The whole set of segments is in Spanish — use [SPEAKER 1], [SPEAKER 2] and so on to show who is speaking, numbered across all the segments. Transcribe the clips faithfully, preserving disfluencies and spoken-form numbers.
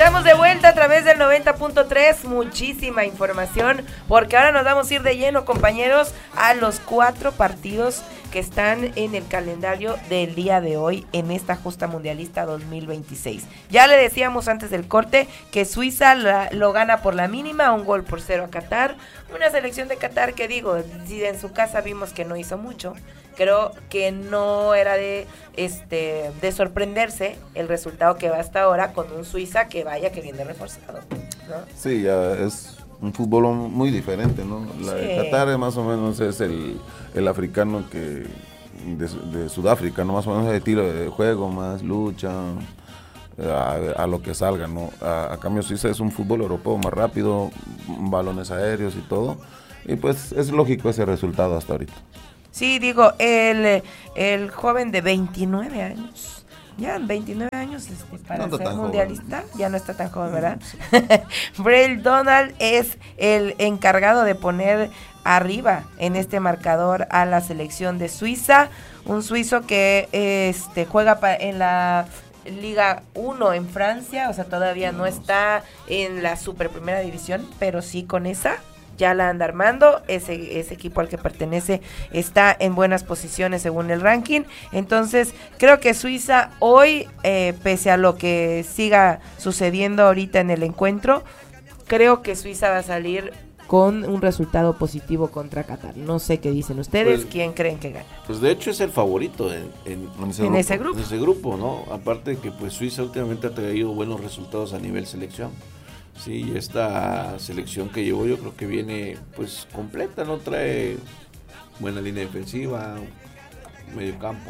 [SPEAKER 1] Estamos de vuelta a través del noventa punto tres, muchísima información, porque ahora nos vamos a ir de lleno, compañeros, a los cuatro partidos que están en el calendario del día de hoy en esta justa mundialista dos mil veintiséis. Ya le decíamos antes del corte que Suiza la, lo gana por la mínima, un gol por cero a Qatar, una selección de Qatar que digo, si en su casa vimos que no hizo mucho, creo que no era de este de sorprenderse el resultado que va hasta ahora con un Suiza que vaya que viene reforzado, ¿no?
[SPEAKER 2] Sí, ya es un fútbol muy diferente, ¿no? La
[SPEAKER 1] Sí.
[SPEAKER 2] de Qatar más o menos es el, el africano que de, de Sudáfrica, ¿no? Más o menos de estilo de juego, más lucha, a, a lo que salga, ¿no? A, a cambio Suiza es un fútbol europeo más rápido, balones aéreos y todo, y pues es lógico ese resultado hasta ahorita.
[SPEAKER 1] Sí, digo, el, el joven de veintinueve años, ya veintinueve años este, para
[SPEAKER 2] no
[SPEAKER 1] ser
[SPEAKER 2] tan
[SPEAKER 1] mundialista,
[SPEAKER 2] joven.
[SPEAKER 1] ya no está tan joven, ¿verdad? Sí. Braille Donald es el encargado de poner arriba en este marcador a la selección de Suiza, un suizo que este juega pa- en la Liga uno en Francia, o sea, todavía no está en la super primera división, pero sí con esa ya la anda armando, ese, ese equipo al que pertenece está en buenas posiciones según el ranking, entonces creo que Suiza hoy, eh, pese a lo que siga sucediendo ahorita en el encuentro, creo que Suiza va a salir con un resultado positivo contra Qatar. No sé qué dicen ustedes,
[SPEAKER 3] pues,
[SPEAKER 1] ¿quién creen que gana?
[SPEAKER 3] Pues de hecho es el favorito en, en,
[SPEAKER 1] En ese
[SPEAKER 3] en
[SPEAKER 1] grupo.
[SPEAKER 3] ese grupo. En ese grupo, ¿no? Aparte que pues Suiza últimamente ha traído buenos resultados a nivel selección. Sí, esta selección que llevó yo creo que viene pues completa, ¿no? Trae buena línea defensiva, medio campo,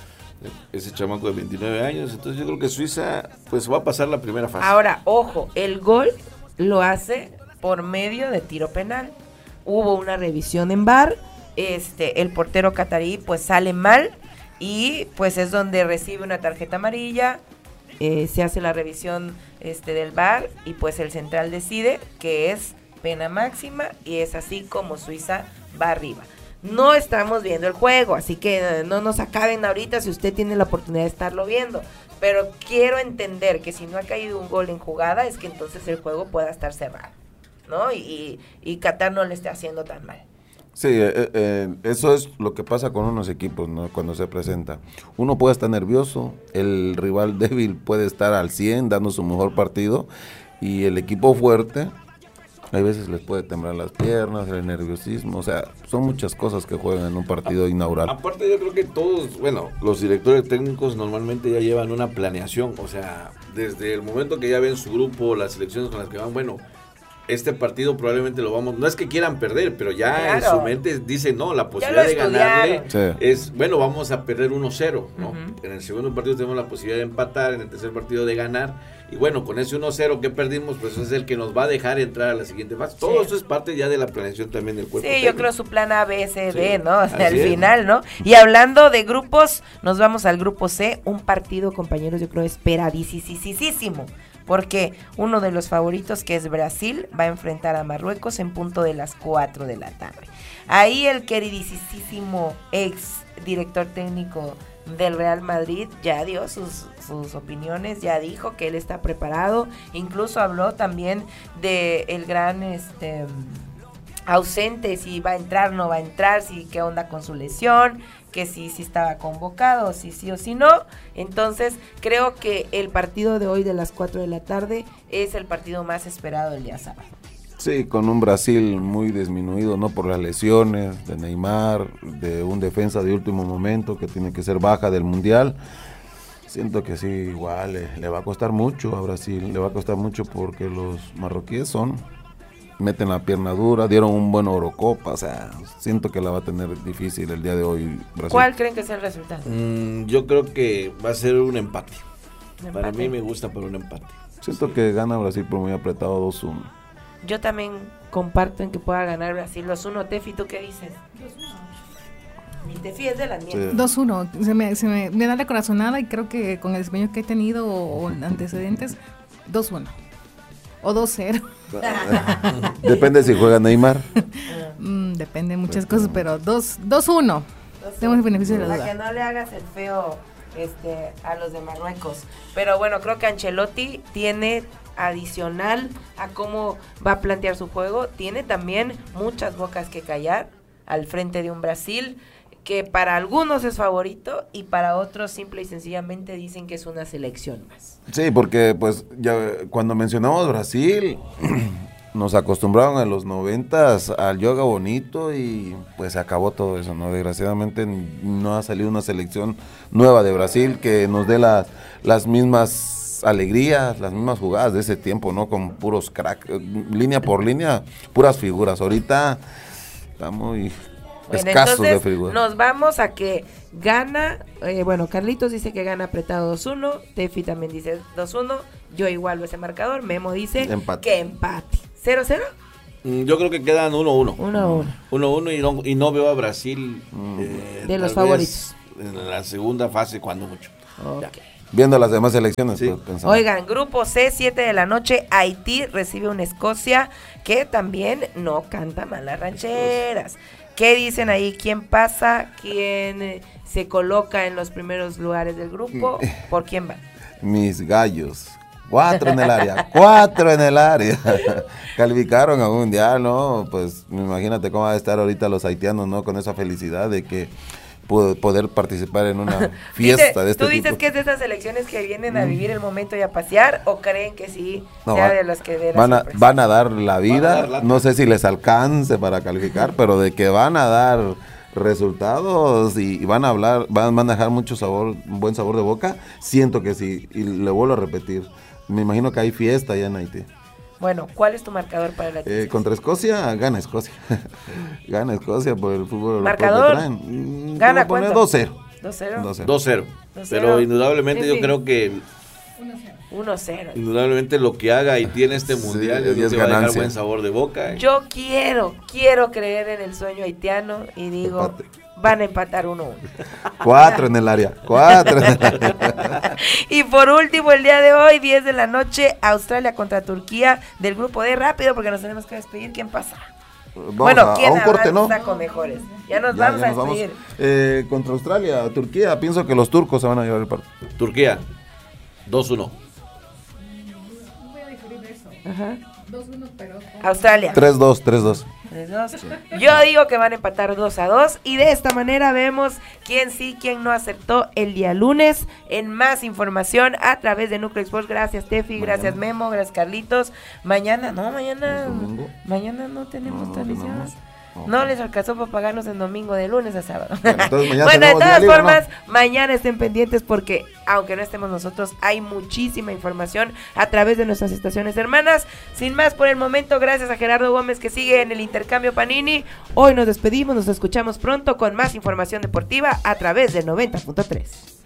[SPEAKER 3] ese chamaco de veintinueve años, entonces yo creo que Suiza pues va a pasar la primera fase.
[SPEAKER 1] Ahora, ojo, el gol lo hace por medio de tiro penal. Hubo una revisión en V A R, este, el portero catarí pues sale mal y pues es donde recibe una tarjeta amarilla. Eh, se hace la revisión este del V A R y pues el central decide que es pena máxima y es así como Suiza va arriba. No estamos viendo el juego, así que eh, no nos acaben ahorita si usted tiene la oportunidad de estarlo viendo, pero quiero entender que si no ha caído un gol en jugada es que entonces el juego pueda estar cerrado, ¿no? Y, y, y Qatar no le esté haciendo tan mal.
[SPEAKER 2] Sí, eh, eh, eso es lo que pasa con unos equipos, ¿no? Cuando se presenta. Uno puede estar nervioso, el rival débil puede estar al cien, dando su mejor partido, y el equipo fuerte, hay veces les puede temblar las piernas, el nerviosismo, o sea, son muchas cosas que juegan en un partido inaugural.
[SPEAKER 3] Aparte yo creo que todos, bueno, los directores técnicos normalmente ya llevan una planeación, o sea, desde el momento que ya ven su grupo, las selecciones con las que van, bueno, este partido probablemente lo vamos, no es que quieran perder, pero ya claro, en su mente dicen, no, la posibilidad de ganarle
[SPEAKER 2] sí.
[SPEAKER 3] es, bueno, vamos a perder uno cero, ¿no?
[SPEAKER 1] Uh-huh.
[SPEAKER 3] En el segundo partido tenemos la posibilidad de empatar, en el tercer partido de ganar, y bueno, con ese uno cero que perdimos, pues es el que nos va a dejar entrar a la siguiente fase. Todo sí. Eso es parte ya de la planeación también del cuerpo
[SPEAKER 1] Sí,
[SPEAKER 3] técnico.
[SPEAKER 1] Yo creo su plan A, B, C, D,
[SPEAKER 3] sí,
[SPEAKER 1] ¿no? O sea, al
[SPEAKER 3] es.
[SPEAKER 1] final, ¿no? Y hablando de grupos, nos vamos al grupo C, un partido, compañeros, yo creo esperadísimo. Porque uno de los favoritos, que es Brasil, va a enfrentar a Marruecos en punto de las cuatro de la tarde. Ahí el queridísimo ex director técnico del Real Madrid ya dio sus, sus opiniones, ya dijo que él está preparado, incluso habló también de el gran este ausente, si va a entrar, no va a entrar, si qué onda con su lesión, que si, si estaba convocado, si sí o si no. Entonces creo que el partido de hoy de las cuatro de la tarde es el partido más esperado del día sábado.
[SPEAKER 2] Sí, con un Brasil muy disminuido, ¿no? Por las lesiones de Neymar, de un defensa de último momento que tiene que ser baja del Mundial. Siento que sí, igual le, le va a costar mucho a Brasil, le va a costar mucho porque los marroquíes son, meten la pierna dura, dieron un buen Eurocopa, o sea, siento que la va a tener difícil el día de hoy Brasil.
[SPEAKER 1] ¿Cuál creen que sea el resultado?
[SPEAKER 3] Mm, yo creo que va a ser un empate.
[SPEAKER 1] ¿Un empate?
[SPEAKER 3] Para mí me gusta por un empate.
[SPEAKER 2] Siento
[SPEAKER 3] sí.
[SPEAKER 2] que gana Brasil por muy apretado dos uno.
[SPEAKER 1] Yo también comparto en que pueda ganar Brasil dos uno. Tefi, ¿tú qué dices? dos uno. Mi Tefi es de la mía.
[SPEAKER 4] Sí. dos uno. Se me, se me, me da la corazonada y creo que con el desempeño que he tenido o, o antecedentes, dos uno. O dos cero.
[SPEAKER 2] Depende si juega Neymar.
[SPEAKER 4] mm, depende de muchas cosas, pero dos uno. Tenemos el beneficio de la duda.
[SPEAKER 1] Para que no le hagas el feo este, a los de Marruecos. Pero bueno, creo que Ancelotti tiene adicional a cómo va a plantear su juego. Tiene también muchas bocas que callar al frente de un Brasil que para algunos es favorito y para otros simple y sencillamente dicen que es una selección más.
[SPEAKER 2] Sí, porque pues ya cuando mencionamos Brasil nos acostumbraron en los noventas al yoga bonito y pues se acabó todo eso, ¿no? Desgraciadamente no ha salido una selección nueva de Brasil que nos dé las, las mismas alegrías, las mismas jugadas de ese tiempo, ¿no? Con puros crack, línea por línea, puras figuras. Ahorita está muy
[SPEAKER 1] bueno,
[SPEAKER 2] escasos
[SPEAKER 1] entonces,
[SPEAKER 2] de figuras.
[SPEAKER 1] Nos vamos a que gana, eh, bueno, Carlitos dice que gana apretado dos uno, Tefi también dice dos uno, yo igualo ese marcador, Memo dice
[SPEAKER 2] empate.
[SPEAKER 1] que empate. ¿cero cero?
[SPEAKER 3] Yo creo que quedan uno uno.
[SPEAKER 1] uno uno.
[SPEAKER 3] uno uno y no, y no veo a Brasil eh,
[SPEAKER 1] de los
[SPEAKER 3] tal
[SPEAKER 1] favoritos.
[SPEAKER 3] vez en la segunda fase cuando mucho.
[SPEAKER 1] Okay.
[SPEAKER 2] Viendo las demás selecciones,
[SPEAKER 3] Sí.
[SPEAKER 2] pues, pensamos.
[SPEAKER 1] Oigan, grupo C, siete de la noche, Haití recibe una Escocia que también no canta mal las rancheras. ¿Qué dicen ahí? ¿Quién pasa? ¿Quién eh, se coloca en los primeros lugares del grupo? ¿Por quién va?
[SPEAKER 2] Mis gallos. Cuatro en el área, cuatro en el área. Calificaron a un mundial, ¿no? Pues imagínate cómo va a estar ahorita los haitianos, ¿no? Con esa felicidad de que pu- poder participar en una fiesta
[SPEAKER 1] Dice,
[SPEAKER 2] de este
[SPEAKER 1] ¿tú
[SPEAKER 2] tipo.
[SPEAKER 1] dices que es de esas elecciones que vienen a vivir el momento y a pasear o creen que sí
[SPEAKER 2] No,
[SPEAKER 1] sea
[SPEAKER 2] va-
[SPEAKER 1] de los que de la
[SPEAKER 2] van a,
[SPEAKER 1] sorpresa?
[SPEAKER 2] van a dar la vida,
[SPEAKER 3] Van a dar lata.
[SPEAKER 2] no sé si les alcance para calificar, pero de que van a dar resultados y, y van a hablar, van, van a dejar mucho sabor, un buen sabor de boca, siento que sí, y le vuelvo a repetir, me imagino que hay fiesta allá en Haití.
[SPEAKER 1] Bueno, ¿cuál es tu marcador para la
[SPEAKER 2] Eh, contra Escocia, gana Escocia. Gana Escocia por el fútbol europeo
[SPEAKER 1] ¿Marcador?
[SPEAKER 2] que traen. Mm,
[SPEAKER 1] ¿Gana
[SPEAKER 2] te voy a poner
[SPEAKER 1] cuánto?
[SPEAKER 2] dos cero.
[SPEAKER 1] dos cero.
[SPEAKER 2] dos cero.
[SPEAKER 3] dos cero.
[SPEAKER 1] dos cero.
[SPEAKER 3] Pero indudablemente
[SPEAKER 1] Sí,
[SPEAKER 3] yo
[SPEAKER 1] sí.
[SPEAKER 3] creo que
[SPEAKER 1] uno cero.
[SPEAKER 3] indudablemente lo que haga Haití en este
[SPEAKER 2] Sí,
[SPEAKER 3] mundial
[SPEAKER 2] y
[SPEAKER 3] yo creo
[SPEAKER 2] es
[SPEAKER 3] que va a dejar
[SPEAKER 2] ganancia.
[SPEAKER 3] buen sabor de boca.
[SPEAKER 1] Yo quiero, quiero creer en el sueño haitiano y digo,
[SPEAKER 2] Empate.
[SPEAKER 1] van a empatar uno uno.
[SPEAKER 2] Cuatro en el área. Cuatro en el área.
[SPEAKER 1] Y por último, el día de hoy, diez de la noche, Australia contra Turquía del grupo D. Rápido, porque nos tenemos que despedir. ¿Quién pasa?
[SPEAKER 2] Vamos
[SPEAKER 1] bueno,
[SPEAKER 2] a,
[SPEAKER 1] ¿quién
[SPEAKER 2] a un corte, ¿no?
[SPEAKER 1] avanza con mejores? Ya nos
[SPEAKER 2] Ya,
[SPEAKER 1] vamos
[SPEAKER 2] ya
[SPEAKER 1] a
[SPEAKER 2] nos vamos.
[SPEAKER 1] despedir.
[SPEAKER 2] Eh, contra Australia, Turquía, pienso que los turcos se van a llevar el partido.
[SPEAKER 3] Turquía dos uno.
[SPEAKER 1] Ajá.
[SPEAKER 4] dos uno, pero...
[SPEAKER 1] Australia.
[SPEAKER 2] tres dos, tres dos.
[SPEAKER 1] tres dos. Yo digo que van a empatar dos a dos y de esta manera vemos quién sí, quién no acertó el día lunes. En más información a través de Núcleo Sports. Gracias Tefi,
[SPEAKER 2] Mañana.
[SPEAKER 1] gracias Memo, gracias Carlitos. Mañana, no, mañana,
[SPEAKER 2] ¿Es domingo?
[SPEAKER 1] mañana no tenemos
[SPEAKER 2] No, no
[SPEAKER 1] transmisión.
[SPEAKER 2] tenemos. Ok.
[SPEAKER 1] No les alcanzó para pagarnos en domingo de lunes a sábado.
[SPEAKER 2] Bueno, entonces mañana
[SPEAKER 1] Bueno, de
[SPEAKER 2] tenemos día
[SPEAKER 1] todas
[SPEAKER 2] libre,
[SPEAKER 1] formas,
[SPEAKER 2] ¿no?
[SPEAKER 1] mañana estén pendientes porque aunque no estemos nosotros, hay muchísima información a través de nuestras estaciones hermanas. Sin más por el momento, gracias a Gerardo Gómez que sigue en el intercambio Panini. Hoy nos despedimos, nos escuchamos pronto con más información deportiva a través del noventa punto tres.